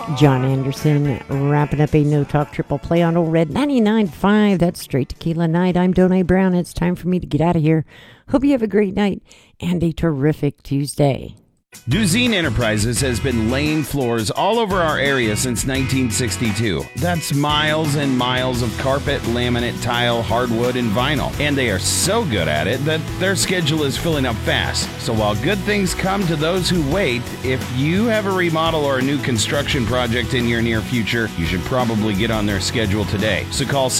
John Anderson wrapping up a No Talk Triple Play on Old Red 99.5. That's Straight Tequila Night. I'm Donay Brown. It's time for me to get out of here. Hope you have a great night and a terrific Tuesday. Duzine Enterprises has been laying floors all over our area since 1962. That's miles and miles of carpet, laminate, tile, hardwood, and vinyl. And they are so good at it that their schedule is filling up fast. So while good things come to those who wait, if you have a remodel or a new construction project in your near future, you should probably get on their schedule today. So call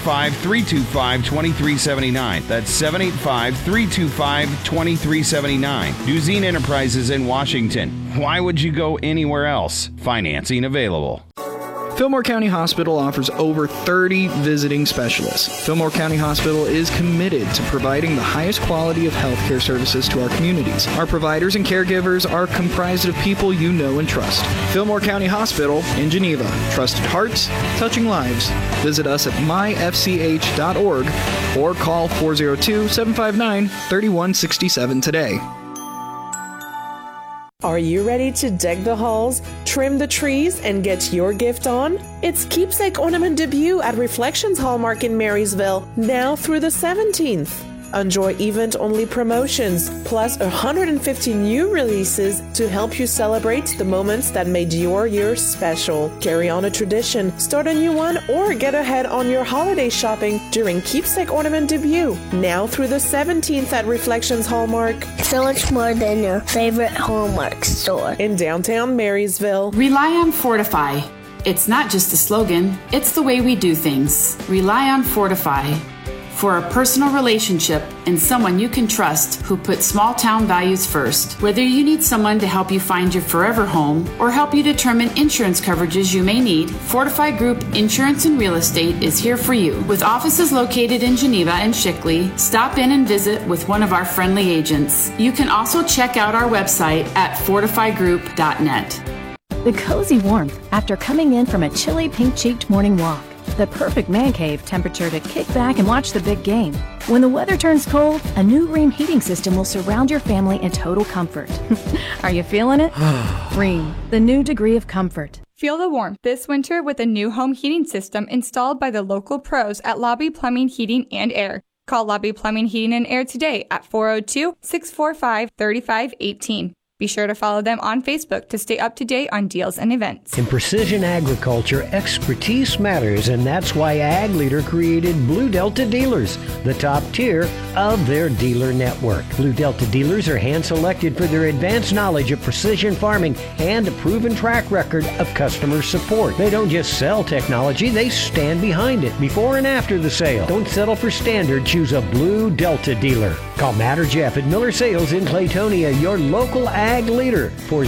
785-325-2379. That's 785-325-2379. Duzine Enterprises in Washington. Why would you go anywhere else? Financing available. Fillmore County Hospital offers over 30 visiting specialists. Fillmore County Hospital is committed to providing the highest quality of healthcare services to our communities. Our providers and caregivers are comprised of people you know and trust. Fillmore County Hospital in Geneva. Trusted hearts, touching lives. Visit us at myfch.org or call 402-759-3167 today. Are you ready to deck the halls, trim the trees, and get your gift on? It's Keepsake Ornament Debut at Reflections Hallmark in Marysville, now through the 17th. Enjoy event-only promotions, plus 150 new releases to help you celebrate the moments that made your year special. Carry on a tradition, start a new one, or get ahead on your holiday shopping during Keepsake Ornament Debut, now through the 17th at Reflections Hallmark. So much more than your favorite Hallmark store. In downtown Marysville. Rely on Fortify. It's not just a slogan, it's the way we do things. Rely on Fortify. For a personal relationship and someone you can trust who puts small town values first. Whether you need someone to help you find your forever home or help you determine insurance coverages you may need, Fortify Group Insurance and Real Estate is here for you. With offices located in Geneva and Shickley, stop in and visit with one of our friendly agents. You can also check out our website at fortifygroup.net. The cozy warmth after coming in from a chilly pink-cheeked morning walk. The perfect man cave temperature to kick back and watch the big game. When the weather turns cold, a new Rheem heating system will surround your family in total comfort. Are you feeling it? Rheem, the new degree of comfort. Feel the warmth this winter with a new home heating system installed by the local pros at Lobby Plumbing, Heating, and Air. Call Lobby Plumbing, Heating, and Air today at 402-645-3518. Be sure to follow them on Facebook to stay up to date on deals and events. In precision agriculture, expertise matters, and that's why Ag Leader created Blue Delta Dealers, the top tier of their dealer network. Blue Delta Dealers are hand-selected for their advanced knowledge of precision farming and a proven track record of customer support. They don't just sell technology, they stand behind it before and after the sale. Don't settle for standard, choose a Blue Delta dealer. Call Matt or Jeff at Miller Sales in Claytonia, your local Ag Leader,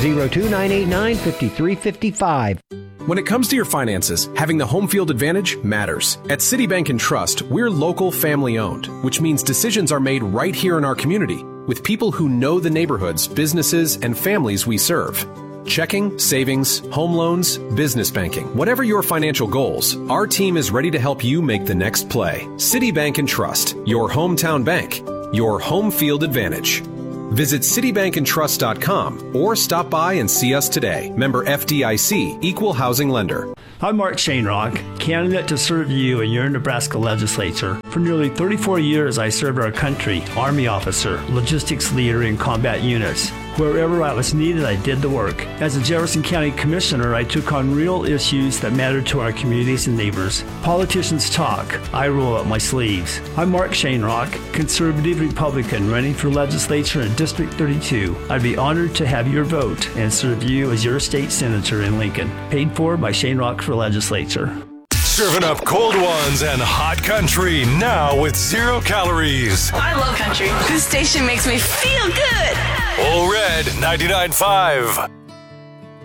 402-989-5355. When it comes to your finances, having the home field advantage matters. At Citibank and Trust, we're local family owned, which means decisions are made right here in our community with people who know the neighborhoods, businesses, and families we serve. Checking, savings, home loans, business banking. Whatever your financial goals, our team is ready to help you make the next play. Citibank and Trust, your hometown bank, your home field advantage. Visit citibankandtrust.com or stop by and see us today. Member FDIC, Equal Housing Lender. I'm Mark Shanerock, candidate to serve you in your Nebraska legislature. For nearly 34 years, I served our country, Army officer, logistics leader in combat units. Wherever I was needed, I did the work. As a Jefferson County Commissioner, I took on real issues that matter to our communities and neighbors. Politicians talk, I roll up my sleeves. I'm Mark Shanerock, conservative Republican running for legislature in District 32. I'd be honored to have your vote and serve you as your state senator in Lincoln. Paid for by Shanerock for Legislature. Serving up cold ones and hot country now with 0 calories. I love country. This station makes me feel good. All Red 99.5.